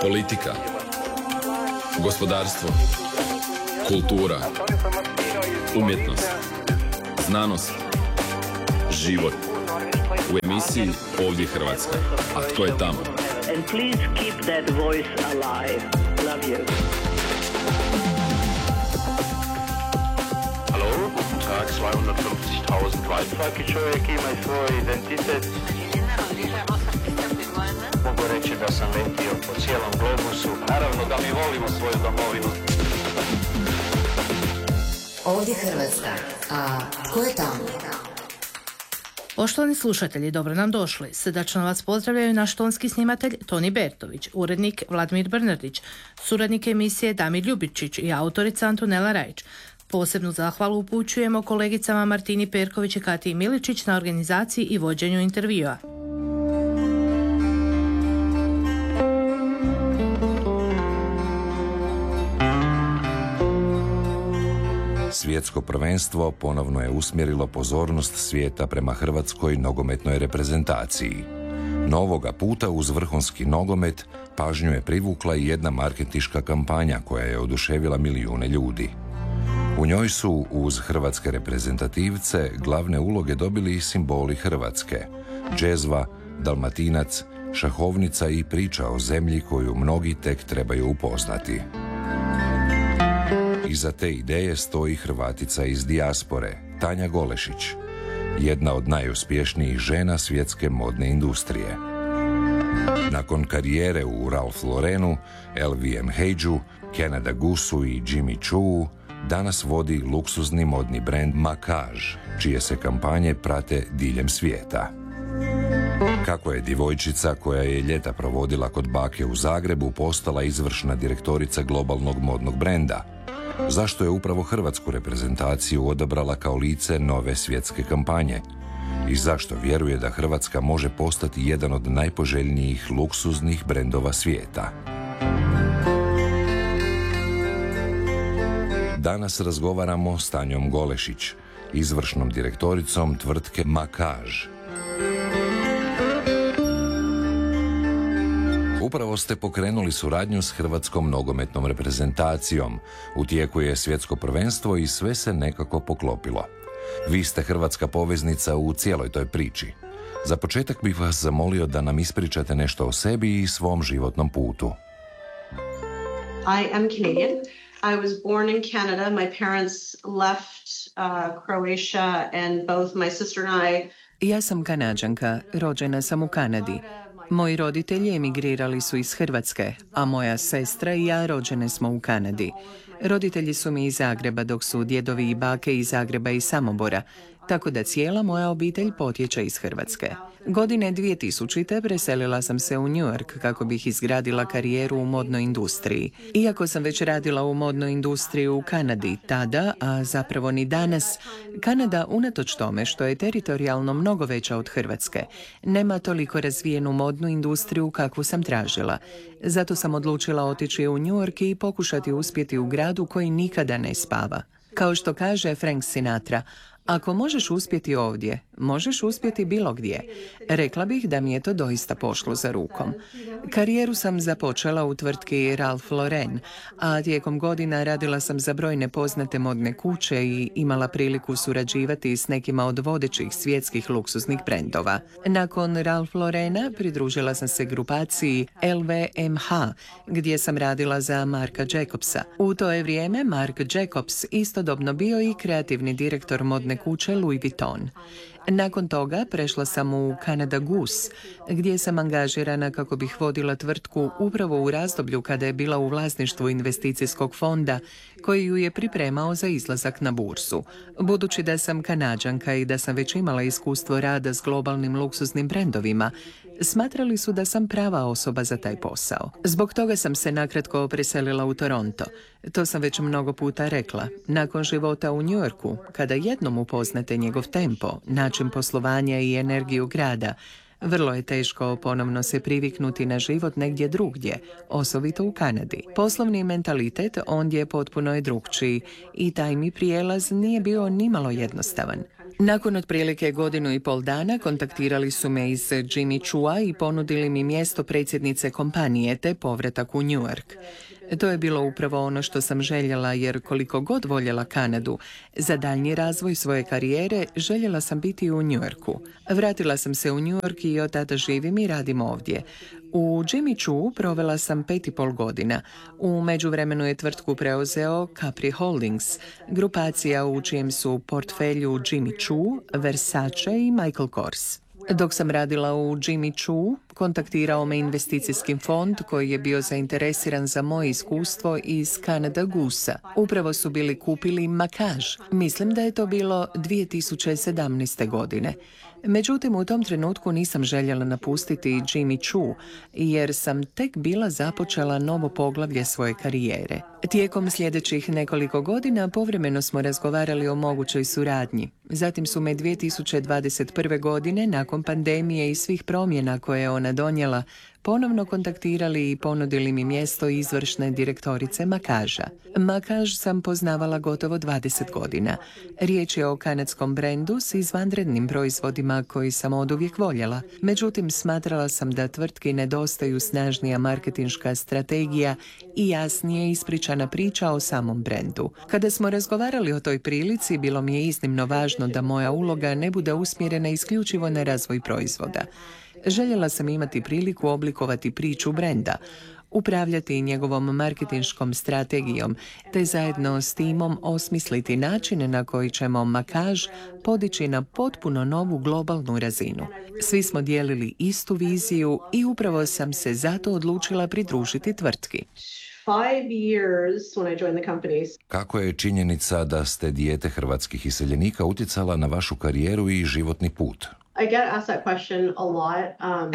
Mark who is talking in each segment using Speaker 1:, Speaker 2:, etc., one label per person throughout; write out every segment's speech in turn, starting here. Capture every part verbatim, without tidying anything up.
Speaker 1: Politika, gospodarstvo, kultura, umjetnost, znanost, život. U emisiji Ovdje Hrvatska. A tko je tamo?
Speaker 2: And please keep that voice alive. Love you.
Speaker 3: Hallo, guten Tag, zweihundertfünfzigtausend Leute. Svaki čovjek ima svoj identitet. Mogu reći da sam letio po cijelom globusu. Naravno da mi volimo svoju domovinu.
Speaker 4: Ovdje Hrvatska. A tko je tamo?
Speaker 5: Poštovani slušatelji, dobro nam došli. Srdačno vas pozdravljaju naš tonski snimatelj Toni Bertović, urednik Vladimir Brnardić, suradnik emisije Damir Ljubičić i autorica Antonela Rajić. Posebnu zahvalu upućujemo kolegicama Martini Perković i Katiji Miličić na organizaciji i vođenju intervjua.
Speaker 6: Svjetsko prvenstvo ponovno je usmjerilo pozornost svijeta prema hrvatskoj nogometnoj reprezentaciji. No ovoga puta uz vrhunski nogomet pažnju je privukla i jedna marketinška kampanja koja je oduševila milijune ljudi. U njoj su uz hrvatske reprezentativce glavne uloge dobili i simboli Hrvatske: džezva, dalmatinac, šahovnica i priča o zemlji koju mnogi tek trebaju upoznati. Iza te ideje stoji Hrvatica iz dijaspore, Tanja Golešić, jedna od najuspješnijih žena svjetske modne industrije. Nakon karijere u Ralph Laurenu, L V M H-u, Canada Gooseu i Jimmy Choo, danas vodi luksuzni modni brend Macage, čije se kampanje prate diljem svijeta. Kako je djevojčica koja je ljeta provodila kod bake u Zagrebu postala izvršna direktorica globalnog modnog brenda? Zašto je upravo hrvatsku reprezentaciju odabrala kao lice nove svjetske kampanje? I zašto vjeruje da Hrvatska može postati jedan od najpoželjnijih luksuznih brendova svijeta? Danas razgovaramo s Tanjom Golešić, izvršnom direktoricom tvrtke Macage. Upravo ste pokrenuli suradnju s hrvatskom nogometnom reprezentacijom. U tijeku je svjetsko prvenstvo i sve se nekako poklopilo. Vi ste hrvatska poveznica u cijeloj toj priči. Za početak bih vas zamolio da nam ispričate nešto o sebi i svom životnom putu.
Speaker 7: I am Canadian. I was born in Canada. My parents left uh, Croatia and both my sister and I.
Speaker 8: Ja sam Kanađanka, rođena sam u Kanadi. Moji roditelji emigrirali su iz Hrvatske, a moja sestra i ja rođene smo u Kanadi. Roditelji su mi iz Zagreba, dok su djedovi i bake iz Zagreba i Samobora, tako da cijela moja obitelj potječe iz Hrvatske. Godine dvije tisućite preselila sam se u New York kako bih izgradila karijeru u modnoj industriji. Iako sam već radila u modnoj industriji u Kanadi tada, a zapravo ni danas, Kanada, unatoč tome što je teritorijalno mnogo veća od Hrvatske, nema toliko razvijenu modnu industriju kakvu sam tražila. Zato sam odlučila otići u New York i pokušati uspjeti u gradu koji nikada ne spava. Kao što kaže Frank Sinatra, ako možeš uspjeti ovdje, možeš uspjeti bilo gdje. Rekla bih da mi je to doista pošlo za rukom. Karijeru sam započela u tvrtki Ralph Lauren, a tijekom godina radila sam za brojne poznate modne kuće i imala priliku surađivati s nekima od vodećih svjetskih luksuznih brendova. Nakon Ralph Laurena pridružila sam se grupaciji L V M H, gdje sam radila za Marka Jacobsa. U to je vrijeme Mark Jacobs istodobno bio i kreativni direktor modne kuće Louis Vuitton. Nakon toga prešla sam u Canada Goose, gdje sam angažirana kako bih vodila tvrtku upravo u razdoblju kada je bila u vlasništvu investicijskog fonda koji ju je pripremao za izlazak na bursu. Budući da sam Kanađanka i da sam već imala iskustvo rada s globalnim luksuznim brendovima, smatrali su da sam prava osoba za taj posao. Zbog toga sam se nakratko preselila u Toronto. To sam već mnogo puta rekla. Nakon života u New Yorku, kada jednom upoznate njegov tempo, način poslovanja i energiju grada, vrlo je teško ponovno se priviknuti na život negdje drugdje, osobito u Kanadi. Poslovni mentalitet ondje potpuno je drukčiji i taj mi prijelaz nije bio nimalo jednostavan. Nakon otprilike godinu i pol dana kontaktirali su me iz Jimmy Choo-a i ponudili mi mjesto predsjednice kompanije te povratak u New York. To je bilo upravo ono što sam željela, jer koliko god voljela Kanadu, za daljnji razvoj svoje karijere željela sam biti u New Yorku. Vratila sam se u New York i od tada živim i radim ovdje. U Jimmy Choo provela sam pet i pol godina. U međuvremenu je tvrtku preuzeo Capri Holdings, grupacija u čijem su portfelju Jimmy Choo, Versace i Michael Kors. Dok sam radila u Jimmy Choo, kontaktirao me investicijski fond koji je bio zainteresiran za moje iskustvo iz Canada Goose-a. Upravo su bili kupili Macage. Mislim da je to bilo dvije tisuće sedamnaeste. godine. Međutim, u tom trenutku nisam željela napustiti Jimmy Choo, jer sam tek bila započela novo poglavlje svoje karijere. Tijekom sljedećih nekoliko godina povremeno smo razgovarali o mogućoj suradnji. Zatim su me dvije tisuće dvadeset prve. godine, nakon pandemije i svih promjena koje je ona donijela, ponovno kontaktirali i ponudili mi mjesto izvršne direktorice Macagea. Macage sam poznavala gotovo dvadeset godina. Riječ je o kanadskom brendu s izvanrednim proizvodima koji sam oduvijek voljela. Međutim, smatrala sam da tvrtki nedostaju snažnija marketinška strategija i jasnije ispričana priča o samom brendu. Kada smo razgovarali o toj prilici, bilo mi je iznimno važno da moja uloga ne bude usmjerena isključivo na razvoj proizvoda. Željela sam imati priliku oblikovati priču brenda, upravljati njegovom marketinškom strategijom, te zajedno s timom osmisliti načine na koji ćemo Macage podići na potpuno novu globalnu razinu. Svi smo dijelili istu viziju i upravo sam se zato odlučila pridružiti tvrtki.
Speaker 7: Five years when I joined the company.
Speaker 6: Kako je činjenica da ste dijete hrvatskih iseljenika utjecala na vašu karijeru i životni put?
Speaker 7: I get asked that question a lot, um,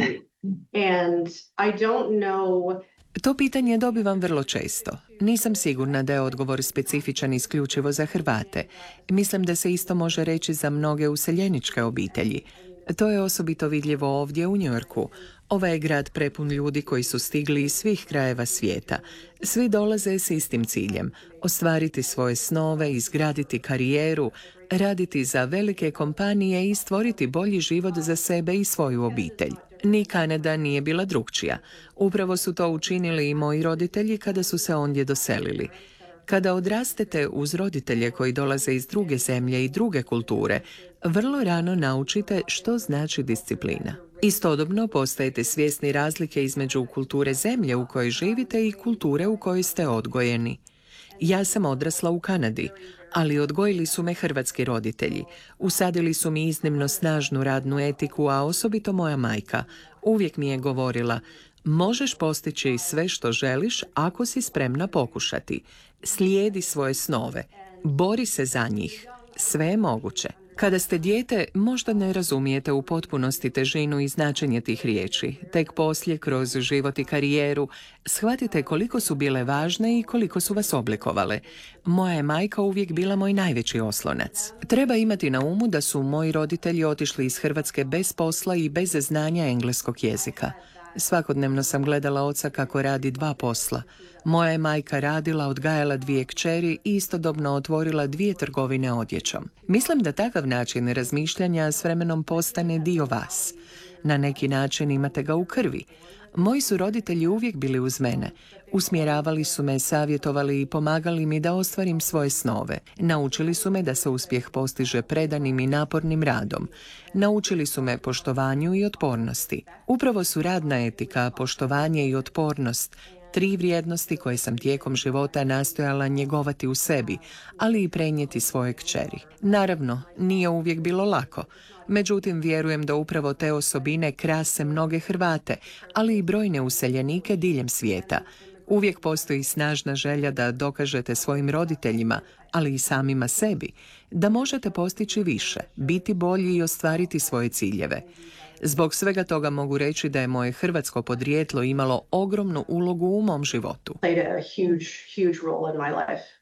Speaker 7: and I don't know.
Speaker 8: To pitanje dobivam vrlo često. Nisam sigurna da je odgovor specifičan isključivo za Hrvate. Mislim da se isto može reći za mnoge useljeničke obitelji. To je osobito vidljivo ovdje u New Yorku. Ovaj je grad prepun ljudi koji su stigli iz svih krajeva svijeta. Svi dolaze s istim ciljem: ostvariti svoje snove, izgraditi karijeru, raditi za velike kompanije i stvoriti bolji život za sebe i svoju obitelj. Ni Kanada nije bila drukčija. Upravo su to učinili i moji roditelji kada su se ondje doselili. Kada odrastete uz roditelje koji dolaze iz druge zemlje i druge kulture, vrlo rano naučite što znači disciplina. Istodobno postajete svjesni razlike između kulture zemlje u kojoj živite i kulture u kojoj ste odgojeni. Ja sam odrasla u Kanadi, ali odgojili su me hrvatski roditelji. Usadili su mi iznimno snažnu radnu etiku, a osobito moja majka. Uvijek mi je govorila: možeš postići sve što želiš ako si spremna pokušati. Slijedi svoje snove. Bori se za njih. Sve je moguće. Kada ste dijete, možda ne razumijete u potpunosti težinu i značenje tih riječi. Tek poslije, kroz život i karijeru, shvatite koliko su bile važne i koliko su vas oblikovale. Moja je majka uvijek bila moj najveći oslonac. Treba imati na umu da su moji roditelji otišli iz Hrvatske bez posla i bez znanja engleskog jezika. Svakodnevno sam gledala oca kako radi dva posla. Moja je majka radila, odgajala dvije kćeri i istodobno otvorila dvije trgovine odjećom. Mislim da takav način razmišljanja s vremenom postane dio vas. Na neki način imate ga u krvi. Moji su roditelji uvijek bili uz mene. Usmjeravali su me, savjetovali i pomagali mi da ostvarim svoje snove. Naučili su me da se uspjeh postiže predanim i napornim radom. Naučili su me poštovanju i otpornosti. Upravo su radna etika, poštovanje i otpornost tri vrijednosti koje sam tijekom života nastojala njegovati u sebi, ali i prenijeti svoje kćeri. Naravno, nije uvijek bilo lako. Međutim, vjerujem da upravo te osobine krase mnoge Hrvate, ali i brojne useljenike diljem svijeta. Uvijek postoji snažna želja da dokažete svojim roditeljima, ali i samima sebi, da možete postići više, biti bolji i ostvariti svoje ciljeve. Zbog svega toga mogu reći da je moje hrvatsko podrijetlo imalo ogromnu ulogu u mom životu.
Speaker 7: Played a huge, huge role in my life.